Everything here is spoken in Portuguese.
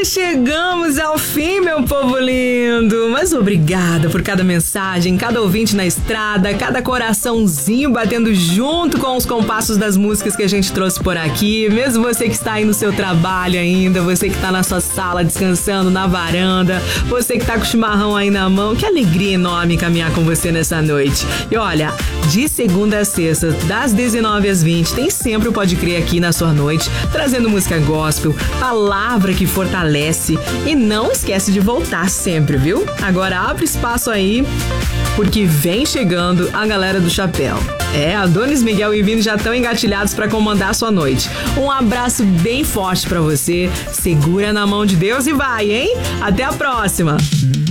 Chegamos ao fim, meu povo lindo. Mas obrigada por cada mensagem, cada ouvinte na estrada, cada coraçãozinho batendo junto com os compassos das músicas que a gente trouxe por aqui. Mesmo você que está aí no seu trabalho ainda, você que está na sua sala descansando na varanda, você que está com o chimarrão aí na mão, que alegria enorme caminhar com você nessa noite. E olha, de segunda a sexta, das 19 às 20, tem sempre o Pode Crer aqui na sua noite, trazendo música gospel, palavra que fortalece. E não esquece de voltar sempre, viu? Agora abre espaço aí, porque vem chegando a galera do chapéu. Adonis, Miguel e Vini já estão engatilhados para comandar a sua noite. Um abraço bem forte para você, segura na mão de Deus e vai, hein? Até a próxima!